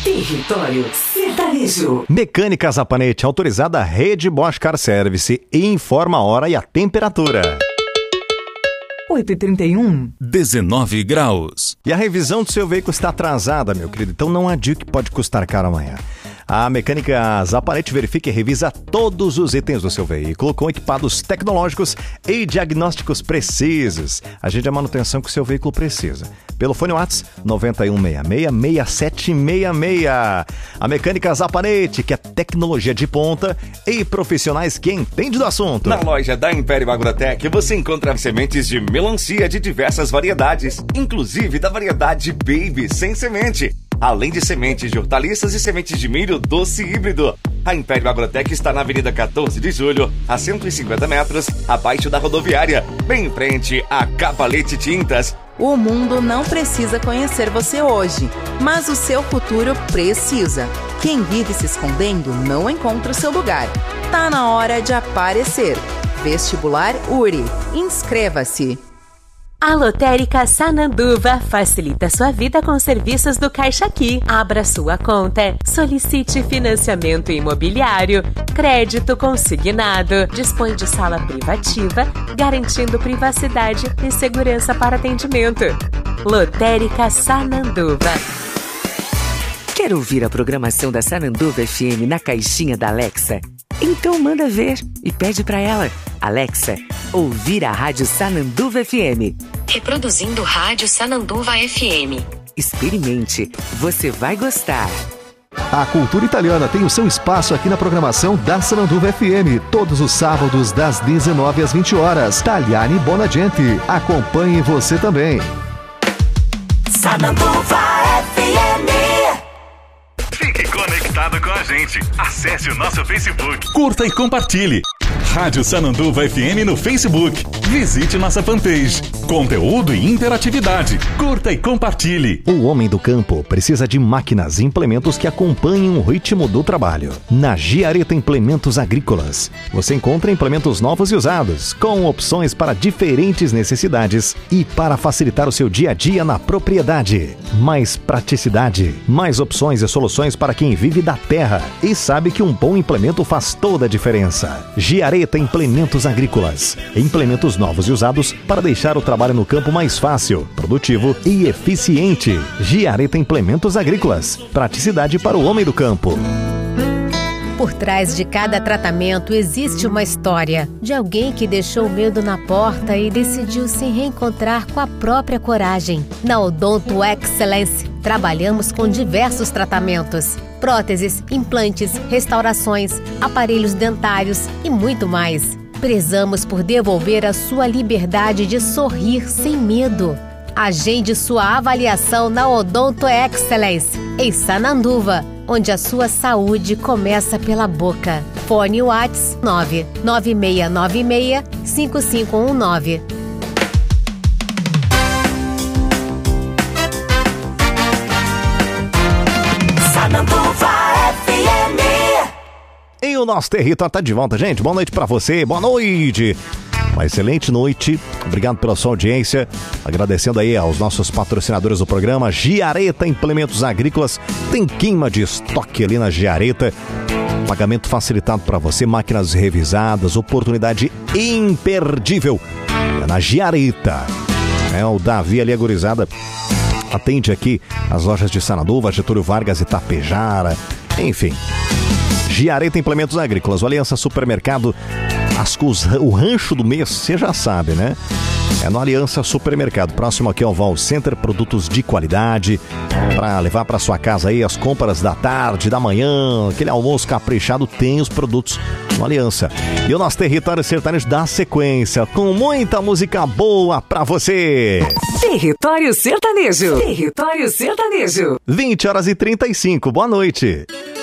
Território Sertanejo. Mecânica Zapanete, autorizada Rede Bosch Car Service, e informa a hora e a temperatura. 8h31. 19 graus. E a revisão do seu veículo está atrasada, meu querido, então não adianta que pode custar caro amanhã. A Mecânica Zapanete verifica e revisa todos os itens do seu veículo com equipados tecnológicos e diagnósticos precisos. Agende a manutenção que o seu veículo precisa. Pelo fone WhatsApp 9166-6766. A Mecânica Zapanete, que é tecnologia de ponta e profissionais que entendem do assunto. Na loja da Império Agrotech você encontra sementes de melancia de diversas variedades, inclusive da variedade Baby sem semente. Além de sementes de hortaliças e sementes de milho doce híbrido. A Império Agrotech está na Avenida 14 de Julho, a 150 metros, abaixo da rodoviária, bem em frente a Cavalete Tintas. O mundo não precisa conhecer você hoje, mas o seu futuro precisa. Quem vive se escondendo não encontra o seu lugar. Tá na hora de aparecer. Vestibular URI. Inscreva-se. A Lotérica Sananduva facilita sua vida com serviços do Caixa Aqui. Abra sua conta, solicite financiamento imobiliário, crédito consignado, dispõe de sala privativa, garantindo privacidade e segurança para atendimento. Lotérica Sananduva. Quer ouvir a programação da Sananduva FM na caixinha da Alexa? Então manda ver e pede pra ela. Alexa, ouvir a Rádio Sananduva FM. Reproduzindo Rádio Sananduva FM. Experimente, você vai gostar. A cultura italiana tem o seu espaço aqui na programação da Sananduva FM, todos os sábados das 19 às 20 horas. Tagliani Bonagente, acompanhe você também. Sananduva FM. Fique conectado com a gente. Acesse o nosso Facebook. Curta e compartilhe. Rádio Sananduva FM no Facebook. Visite nossa fanpage. Conteúdo e interatividade. Curta e compartilhe. O homem do campo precisa de máquinas e implementos que acompanhem o ritmo do trabalho. Na Giareta Implementos Agrícolas, você encontra implementos novos e usados, com opções para diferentes necessidades e para facilitar o seu dia a dia na propriedade. Mais praticidade, mais opções e soluções para quem vive da terra e sabe que um bom implemento faz toda a diferença. Giareta Implementos Agrícolas. Implementos novos e usados para deixar o trabalho no campo mais fácil, produtivo e eficiente. Giareta Implementos Agrícolas. Praticidade para o homem do campo. Por trás de cada tratamento existe uma história de alguém que deixou o medo na porta e decidiu se reencontrar com a própria coragem. Na Odonto Excellence, trabalhamos com diversos tratamentos: próteses, implantes, restaurações, aparelhos dentários e muito mais. Prezamos por devolver a sua liberdade de sorrir sem medo. Agende sua avaliação na Odonto Excellence, em Sananduva, onde a sua saúde começa pela boca. Fone WhatsApp 99696-5519. Sananduva FM. E o nosso território tá de volta, gente. Boa noite pra você, boa noite. Uma excelente noite, obrigado pela sua audiência, agradecendo aí aos nossos patrocinadores do programa. Giareta Implementos Agrícolas, tem queima de estoque ali na Giareta, pagamento facilitado para você, máquinas revisadas, oportunidade imperdível, é na Giareta. O Davi ali, a gurizada, atende aqui as lojas de Sananduva, Getúlio Vargas e Tapejara, enfim. Giareta Implementos Agrícolas, o Aliança Supermercado, o rancho do mês, você já sabe, né? É no Aliança Supermercado, próximo aqui ao Val Center, produtos de qualidade, para levar para sua casa aí as compras da tarde, da manhã, aquele almoço caprichado, tem os produtos no Aliança. E o nosso território sertanejo dá sequência, com muita música boa para você. Território Sertanejo. Território Sertanejo. 20h35, boa noite.